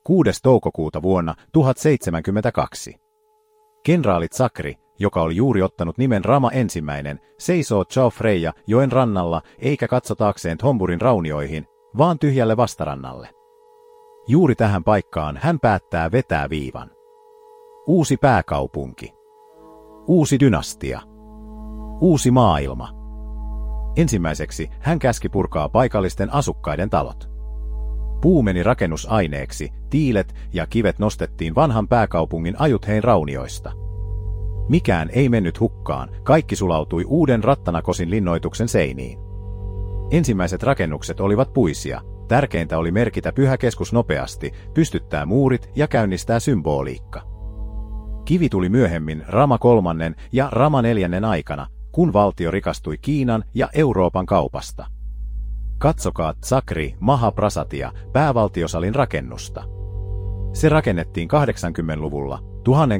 6. toukokuuta vuonna 1072. Kenraali Tsakri, joka oli juuri ottanut nimen Rama I, seisoo Chao Freya joen rannalla eikä katso taakseen Thomburin raunioihin, vaan tyhjälle vastarannalle. Juuri tähän paikkaan hän päättää vetää viivan. Uusi pääkaupunki. Uusi dynastia. Uusi maailma. Ensimmäiseksi hän käski purkaa paikallisten asukkaiden talot. Puu meni rakennusaineeksi, tiilet ja kivet nostettiin vanhan pääkaupungin Ajuthein raunioista. Mikään ei mennyt hukkaan, kaikki sulautui uuden Rattanakosin linnoituksen seiniin. Ensimmäiset rakennukset olivat puisia, tärkeintä oli merkitä pyhä keskus nopeasti, pystyttää muurit ja käynnistää symboliikka. Kivi tuli myöhemmin Rama III ja Rama IV aikana, kun valtio rikastui Kiinan ja Euroopan kaupasta. Katsokaa Tsakri Mahaprasatia, päävaltiosalin rakennusta. Se rakennettiin 80-luvulla,